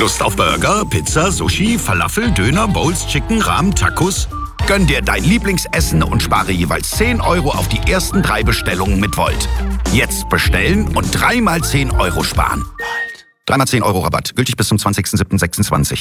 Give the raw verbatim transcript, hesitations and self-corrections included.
Lust auf Burger, Pizza, Sushi, Falafel, Döner, Bowls, Chicken, Ramen, Tacos? Gönn dir dein Lieblingsessen und spare jeweils zehn Euro auf die ersten drei Bestellungen mit Volt. Jetzt bestellen und dreimal zehn Euro sparen. Dreimal zehn Euro Rabatt. Gültig bis zum zwanzigsten siebten sechsundzwanzig.